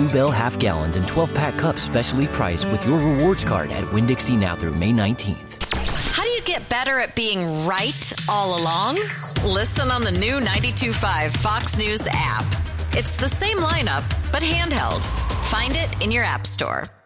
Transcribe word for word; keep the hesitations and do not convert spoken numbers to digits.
Blue Bell half gallons and twelve pack cups specially priced with your rewards card at Winn-Dixie now through May nineteenth. How do you get better at being right all along? Listen on the new ninety-two point five Fox News app. It's the same lineup, but handheld. Find it in your app store.